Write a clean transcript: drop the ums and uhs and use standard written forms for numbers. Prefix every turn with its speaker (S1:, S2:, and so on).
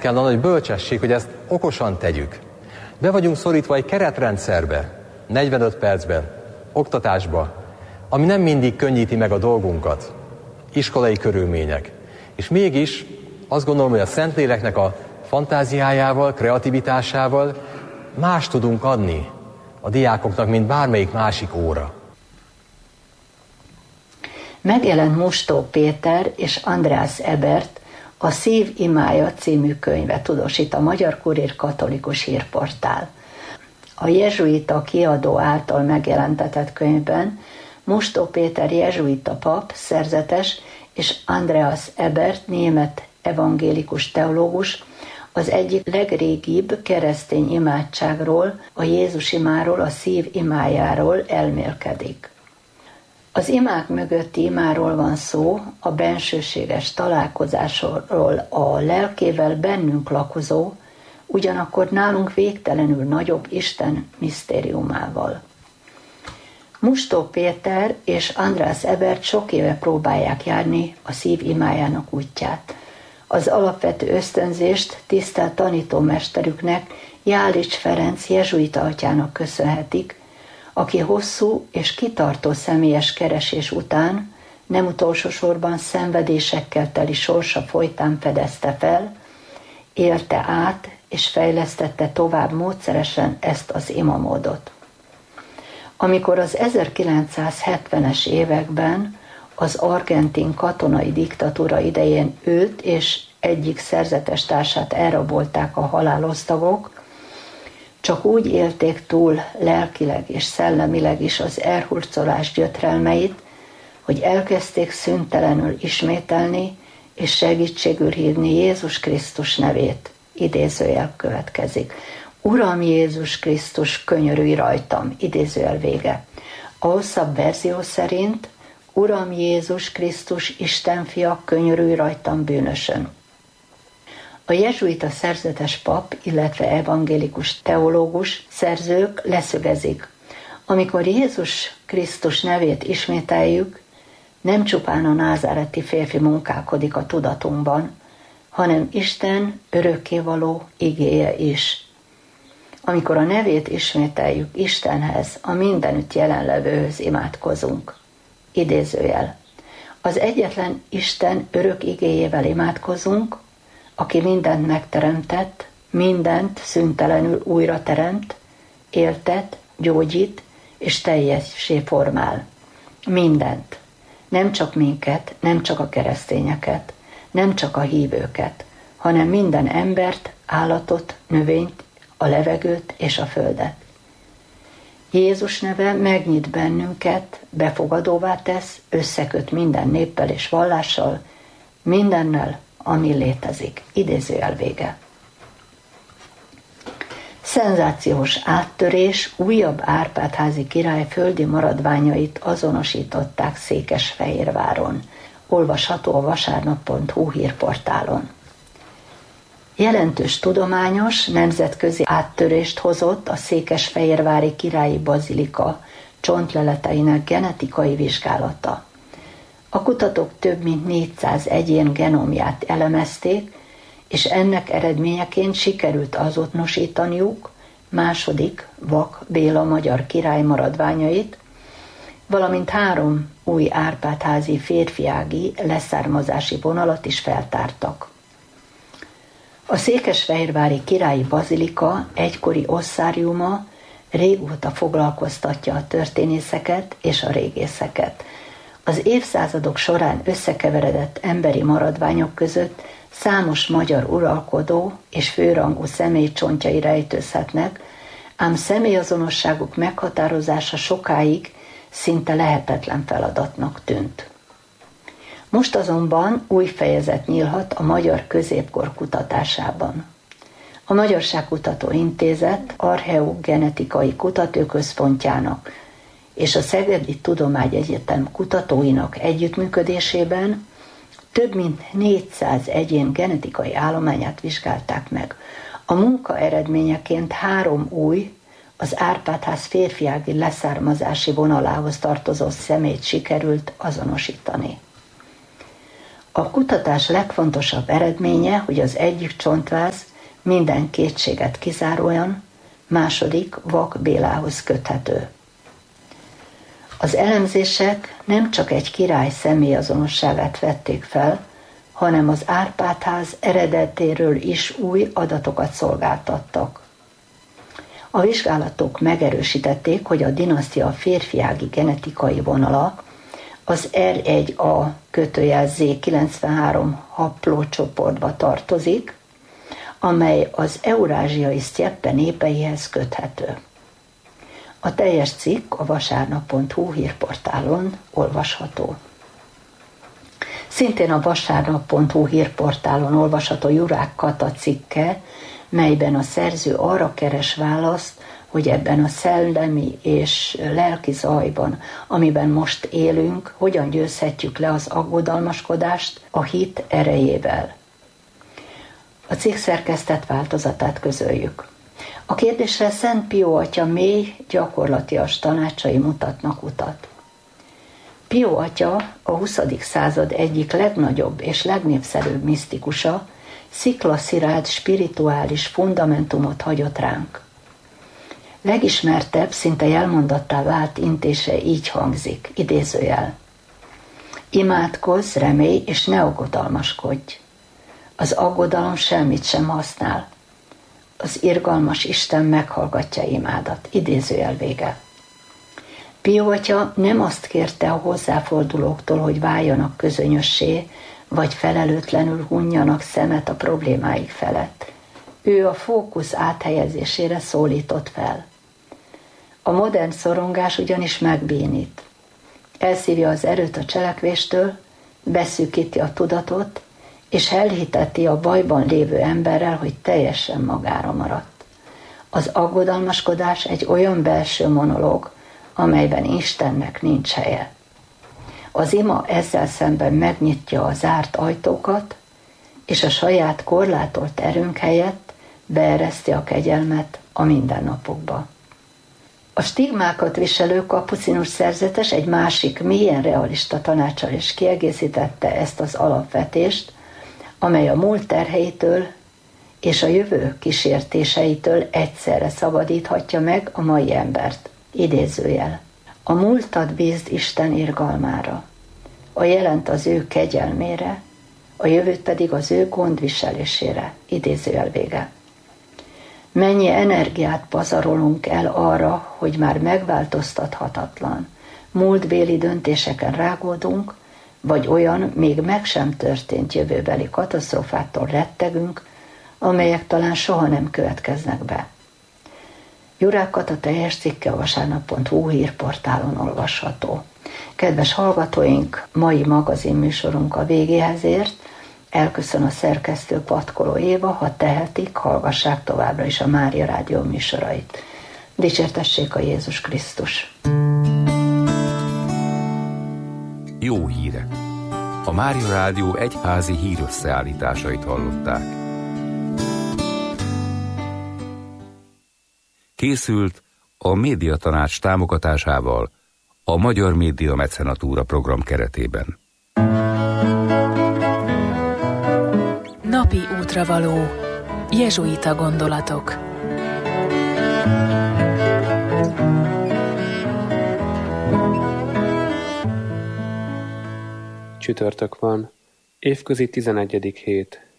S1: kell a nagy bölcsesség, hogy ezt okosan tegyük. Be vagyunk szorítva egy keretrendszerbe, 45 percben, oktatásba, ami nem mindig könnyíti meg a dolgunkat, iskolai körülmények. És mégis azt gondolom, hogy a Szentléleknek a fantáziájával, kreativitásával más tudunk adni a diákoknak, mint bármelyik másik óra.
S2: Megjelent Mustó Péter és András Ebert a Szív imája című könyve, tudósít a Magyar Kurír katolikus hírportál. A jezsuita kiadó által megjelentetett könyvben Mustó Péter jezsuita pap, szerzetes, és Andreas Ebert német evangélikus teológus az egyik legrégibb keresztény imádságról, a Jézus imáról, a Szív imájáról elmélkedik. Az imák mögötti imáról van szó, a bensőséges találkozásról a lelkével bennünk lakozó, ugyanakkor nálunk végtelenül nagyobb Isten misztériumával. Mustó Péter és András Ebert sok éve próbálják járni a Szív imájának útját. Az alapvető ösztönzést tisztelt tanítómesterüknek, Jálics Ferenc jezsuita atyának köszönhetik, aki hosszú és kitartó személyes keresés után, nem utolsó sorban szenvedésekkel teli sorsa folytán fedezte fel, élte át és fejlesztette tovább módszeresen ezt az imamódot. Amikor az 1970-es években az argentin katonai diktatúra idején őt és egyik szerzetes társát elrabolták a halálosztagok, csak úgy élték túl lelkileg és szellemileg is az elhurcolás gyötrelmeit, hogy elkezdték szüntelenül ismételni és segítségül hívni Jézus Krisztus nevét. Idézőjel következik. Uram Jézus Krisztus, könyörülj rajtam, idézőjel vége. A hosszabb verzió szerint Uram Jézus Krisztus, Isten fia, könyörülj rajtam bűnösön. A jezsuita szerzetes pap, illetve evangélikus teológus szerzők leszögezik. Amikor Jézus Krisztus nevét ismételjük, nem csupán a názáreti férfi munkálkodik a tudatunkban, hanem Isten örökkévaló igéje is. Amikor a nevét ismételjük Istenhez, a mindenütt jelenlevőhöz imádkozunk. Idézőjel. Az egyetlen Isten örök igéjével imádkozunk, aki mindent megteremtett, mindent szüntelenül újra teremt, éltet, gyógyít és teljessé formál. Mindent. Nem csak minket, nem csak a keresztényeket, nem csak a hívőket, hanem minden embert, állatot, növényt, a levegőt és a földet. Jézus neve megnyit bennünket, befogadóvá tesz, összeköt minden néppel és vallással, mindennel, ami létezik. Idézőjel vége. Szenzációs áttörés, újabb Árpád-házi király földi maradványait azonosították Székesfehérváron. Olvasható a vasárnap.hu hírportálon. Jelentős tudományos, nemzetközi áttörést hozott a székesfehérvári királyi bazilika csontleleteinek genetikai vizsgálata. A kutatók több mint 400 egyén genomját elemezték, és ennek eredményeként sikerült azonosítaniuk második Vak Béla magyar király maradványait, valamint 3 új Árpád-házi férfiági leszármazási vonalat is feltártak. A székesfehérvári királyi bazilika egykori osszáriuma régóta foglalkoztatja a történészeket és a régészeket. Az évszázadok során összekeveredett emberi maradványok között számos magyar uralkodó és főrangú személy csontjai rejtőzhetnek, ám személyazonosságuk meghatározása sokáig szinte lehetetlen feladatnak tűnt. Most azonban új fejezet nyílhat a magyar középkor kutatásában. A Magyarságkutató Intézet Archeogenetikai Kutatóközpontjának és a Szegedi Tudományegyetem kutatóinak együttműködésében több mint 400 egyén genetikai állományát vizsgálták meg. A munka eredményeként 3 új, az Árpád-ház férfiági leszármazási vonalához tartozó személyt sikerült azonosítani. A kutatás legfontosabb eredménye, hogy az egyik csontváz minden kétséget kizáróan, második Vak Bélához köthető. Az elemzések nem csak egy király személyazonosságát vették fel, hanem az Árpád-ház eredetéről is új adatokat szolgáltattak. A vizsgálatok megerősítették, hogy a dinasztia férfiági genetikai vonala az R1A-Z93 haplócsoportba tartozik, amely az eurázsiai sztyeppe népeihez köthető. A teljes cikk a vasárnap.hu hírportálon olvasható. Szintén a vasárnap.hu hírportálon olvasható Jurák Kata cikke, melyben a szerző arra keres választ, hogy ebben a szellemi és lelki zajban, amiben most élünk, hogyan győzhetjük le az aggodalmaskodást a hit erejével. A cikk szerkesztett változatát közöljük. A kérdésre Szent Pió atya mély, gyakorlatias tanácsai mutatnak utat. Pió atya a 20. század egyik legnagyobb és legnépszerűbb misztikusa, sziklaszilárd spirituális fundamentumot hagyott ránk. Legismertebb, szinte jelmondattá vált intése így hangzik, idézőjel. Imádkozz, remélj és ne aggodalmaskodj. Az aggodalom semmit sem használ. Az irgalmas Isten meghallgatja imádat. Idézőjel vége. Pió atya nem azt kérte a hozzáfordulóktól, hogy váljanak közönyössé, vagy felelőtlenül hunjanak szemet a problémáik felett. Ő a fókusz áthelyezésére szólított fel. A modern szorongás ugyanis megbénít. Elszívja az erőt a cselekvéstől, beszűkíti a tudatot, és elhiteti a bajban lévő emberrel, hogy teljesen magára maradt. Az aggodalmaskodás egy olyan belső monológ, amelyben Istennek nincs helye. Az ima ezzel szemben megnyitja a zárt ajtókat, és a saját korlátolt erőnk helyett beereszti a kegyelmet a mindennapokba. A stigmákat viselő kapucinus szerzetes egy másik, mélyen realista tanáccsal is kiegészítette ezt az alapvetést, amely a múlt terheitől és a jövő kísértéseitől egyszerre szabadíthatja meg a mai embert. Idézőjel. A múltat bízd Isten irgalmára, a jelent az ő kegyelmére, a jövőt pedig az ő gondviselésére. Idézőjel vége. Mennyi energiát pazarolunk el arra, hogy már megváltoztathatatlan, múltbéli döntéseken rágódunk, vagy olyan még meg sem történt jövőbeli katasztrófától rettegünk, amelyek talán soha nem következnek be. Jurák Kata teljes cikke a vasárnap.hu hírportálon olvasható. Kedves hallgatóink, mai magazinműsorunk a végéhez ért. Elköszön a szerkesztő Patkoló Éva, ha tehetik, hallgassák továbbra is a Mária Rádió műsorait. Dicsértessék a Jézus Krisztus!
S3: Jó hírek! A Mária Rádió egyházi hírösszeállításait hallották. Készült a Médiatanács támogatásával a Magyar Média Mecenatúra program keretében.
S4: Napi útravaló. Jezsuita gondolatok.
S5: Csütörtök van. Évközi 11. hét.